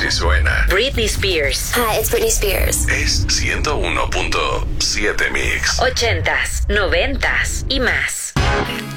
así suena. Britney Spears. Hi, it's Britney Spears. Es 101.7 Mix. 80s, 90s y más.